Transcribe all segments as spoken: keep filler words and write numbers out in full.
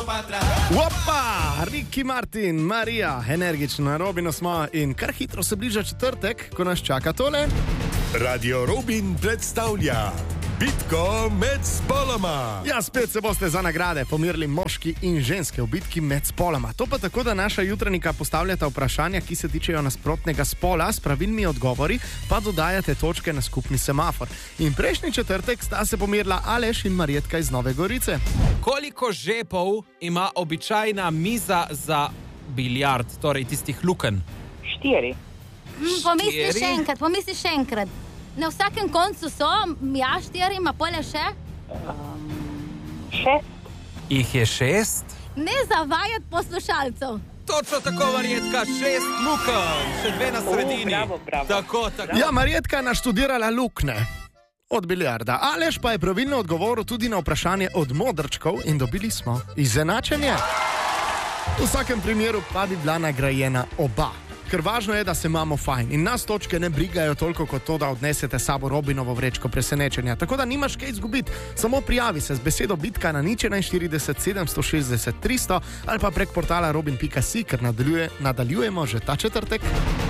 Opa, Ricky Martin, Marija, energično Robino smo in kar hitro se bliža četrtek, ko nas čaka tole. Radio Robin predstavlja bitko med spoloma. Ja, spet se boste za nagrade pomirili moški in ženske v bitki med spoloma. To pa tako, da naša jutranjika postavljata vprašanja, ki se tičejo nasprotnega spola, s pravilnimi odgovori pa dodajate točke na skupni semafor. In prejšnji četrtek sta se pomirila Aleš in Marjetka iz Nove Gorice. Koliko žepov ima običajna miza za biljard, torej tistih luken? Štiri. Mm, pomisli še enkrat, pomisli še enkrat. Na vsakem koncu so, ja, štiri, ima pole še? Um, šest. Jih je šest? Ne zavajati poslušalcev. Točno tako, Marjetka, šest luken, še dve na sredini. Uh, bravo, bravo. Tako, tako. Ja, Marjetka je naštudirala lukne od biljarda. Aleš pa je pravilno odgovoril tudi na vprašanje od modrčkov in dobili smo izenačenje. V vsakem primeru pa bi bila nagrajena oba. Ker važno je, da se imamo fajn in nas točke ne brigajo toliko kot to, da odnesete sabo Robinovo vrečko presenečenja. Tako da nimaš kaj izgubiti, samo prijavi se z besedo bitka na nič štirideset sedemsto šestdeset tristo ali pa prek portala robin pika si, ker nadaljuje, nadaljujemo že ta četrtek.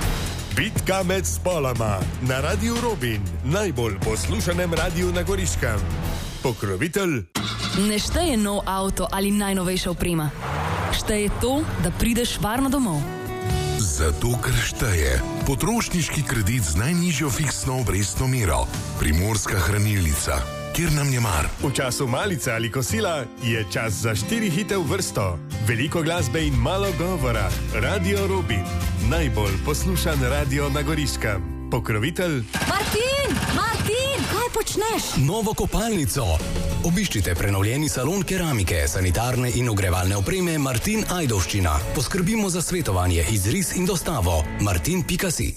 Bitka med spoloma na Radio Robin, najbolj poslušanem radiju na Goriškem. Pokrovitelj. Ne šteje nov avto ali najnovejša oprema. Šteje to, da prideš varno domov. Zato, ker šteje potrošniški kredit z najnižjo fiksno obrestno mero, Primorska hranilnica, kjer nam je mar. V času malice ali kosila je čas za štiri hite v vrsto. Veliko glasbe in malo govora. Radio Robin, najbolj poslušan radio na Goriškem. Pokrovitelj. Martin! Martin! Kaj počneš? Novo kopalnico. Obiščite prenovljeni salon keramike, sanitarne in ogrevalne opreme Martin Ajdovščina. Poskrbimo za svetovanje, izris in dostavo. martin pika si.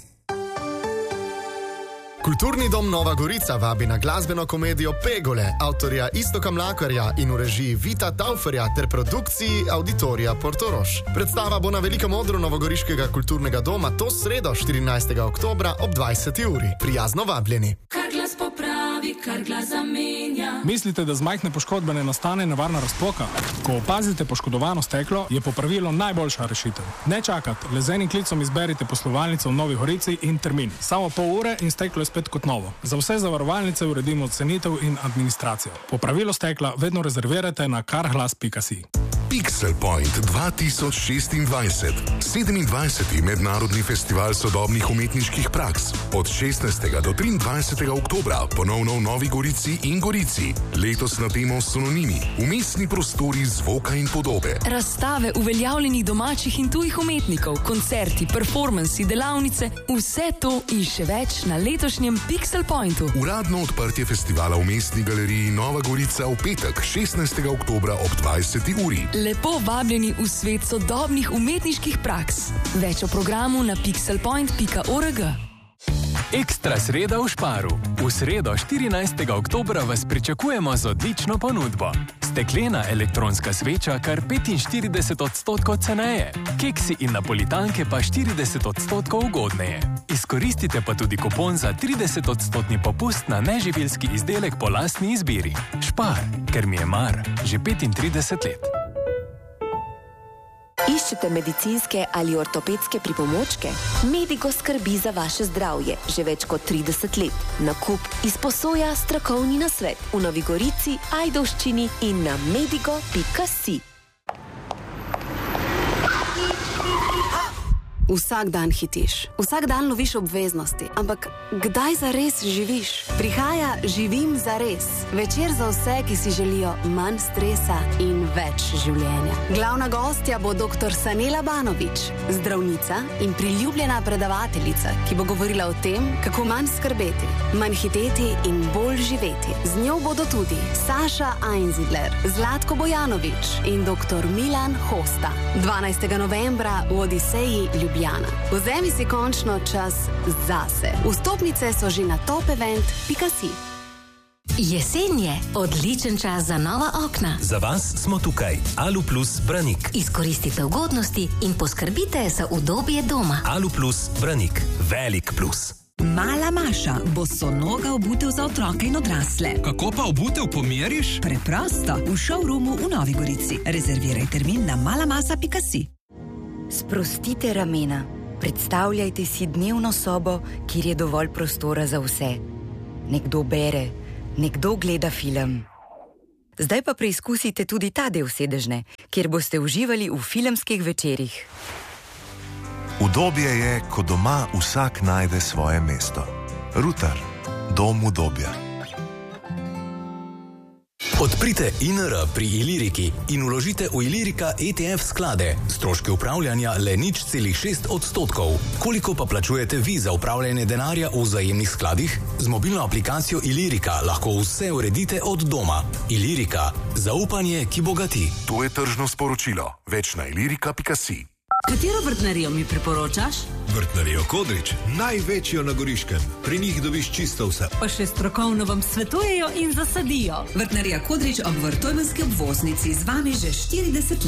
Kulturni dom Nova Gorica vabi na glasbeno komedijo Pegole, avtorja Iztoka Mlakarja in v režiji Vita Tauferja ter produkciji Auditorija Portorož. Predstava bo na velikem odru Novogoriškega kulturnega doma to sredo štirinajstega oktobra ob dvajseti uri. Prijazno vabljeni. Kar glas popravi, kar glas zamenja. Mislite, da z majhne poškodbe ne nastane nevarna razpoka? Ko opazite poškodovano steklo, je popravilo najboljša rešitev. Ne čakati, le z enim klicom izberite poslovalnico v Novi Gorici in termin. Samo pol ure in steklo je spet kot novo. Za vse zavarovalnice uredimo cenitev in administracijo. Popravilo stekla vedno rezervirajte na karglas pika si. Pixel Point dva tisoč šestindvajset, sedemindvajseti mednarodni festival sodobnih umetniških praks. Od šestnajstega do triindvajsetega oktobra ponovno v Novi Gorici in Gorici. Letos na temo Sononimi, umestni prostori zvoka in podobe. Razstave uveljavljenih domačih in tujih umetnikov, koncerti, performansi, delavnice, vse to in še več na letošnjem Pixel Pointu. Uradno odprtje festivala v mestni galeriji Nova Gorica v petek, šestnajstega oktobra ob dvajseti uri. Lepo vabljeni v svet sodobnih umetniških praks. Več o programu na pixelpoint pika org. Ekstra sreda v Šparu. V sredo štirinajstega oktobra vas pričakujemo z odlično ponudbo. Steklena elektronska sveča kar petinštirideset odstotkov ceneje. Keksi in napolitanke pa štirideset odstotkov ugodneje. Izkoristite pa tudi kupon za trideset odstotni popust na neživilski izdelek po lastni izbiri. Špar, ker mi je mar, že petintrideset let. Iščete medicinske ali ortopedske pripomočke? Medigo skrbi za vaše zdravje že več kot trideset let. Nakup, izposoja, strokovni nasvet v Novi Gorici, Ajdovščini in na medigo pika si. Vsak dan hitiš, vsak dan loviš obveznosti, ampak kdaj zares živiš? Prihaja Živim zares. Večer za vse, ki si želijo manj stresa in več življenja. Glavna gostja bo doktor Sanela Banović, zdravnica in priljubljena predavateljica, ki bo govorila o tem, kako manj skrbeti, manj hiteti in bolj živeti. Z njo bodo tudi Saša Einzidler, Zlatko Bojanović in doktor Milan Hosta. dvanajstega novembra v Odiseji Ljubljana. Vzemi si končno čas zase. Vstopnice so že na top event pika si. Jesen je odličen čas za nova okna. Za vas smo tukaj. Aluplus Branik. Izkoristite ugodnosti in poskrbite za udobje doma. Aluplus Branik. Velik plus. Mala Maša, bosonoga obutev za otroke in odrasle. Kako pa obutev pomeriš? Preprosto, v showroomu v Novi Gorici. Rezerviraj termin na malamasa pika si. Sprostite ramena. Predstavljajte si dnevno sobo, kjer je dovolj prostora za vse. Nekdo bere, nekdo gleda film. Zdaj pa preizkusite tudi ta del sedežne, kjer boste uživali v filmskih večerih. Udobje je, ko doma vsak najde svoje mesto. Rutar, dom udobja. Odprite I N R pri Iliriki in vložite v Ilirika E T F sklade. Stroške upravljanja le nič celih šest odstotkov. Koliko pa plačujete vi za upravljanje denarja v vzajemnih skladih? Z mobilno aplikacijo Ilirika lahko vse uredite od doma. Ilirika. Zaupanje, ki bogati. To je tržno sporočilo. Več na ilirika pika si. Katero vrtnarijo mi priporočaš? Vrtnarijo Kodrič, največjo na Goriškem. Pri njih dobiš čisto vse. Pa še strokovno vam svetujejo in zasadijo. Vrtnarija Kodrič ob Vrtojmenski obvoznici z vami že štirideset let.